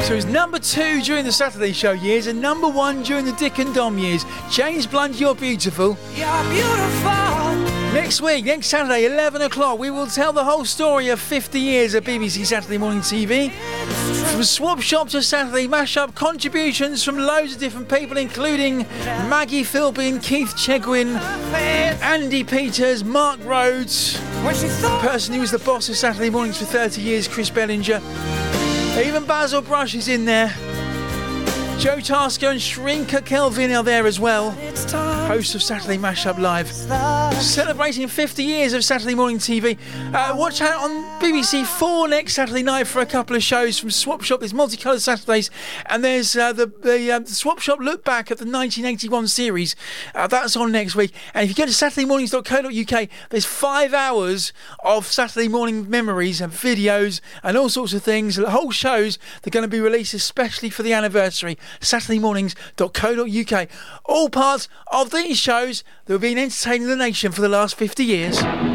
So it's number 2 during the Saturday Show years and number 1 during the Dick and Dom years. James Blunt, You're Beautiful. You're beautiful. Next week, next Saturday, 11 o'clock, we will tell the whole story of 50 years of BBC Saturday Morning TV. From Swap Shop to Saturday Mashup, contributions from loads of different people, including Maggie Philbin, Keith Chegwin, Andy Peters, Mark Rhodes, the person who was the boss of Saturday Mornings for 30 years, Chris Bellinger. Even Basil Brush is in there. Joe Tasker and Shrinker Kelvin are there as well. Host of Saturday Mashup Live. Celebrating 50 years of Saturday morning TV. Watch out on BBC 4 next Saturday night for a couple of shows from Swap Shop. There's Multicoloured Saturdays. And there's the Swap Shop look back at the 1981 series. That's on next week. And if you go to saturdaymornings.co.uk, there's 5 hours of Saturday morning memories and videos and all sorts of things. The whole shows that are going to be released especially for the anniversary. saturdaymornings.co.uk. All parts of these shows that have been entertaining the nation for the last 50 years.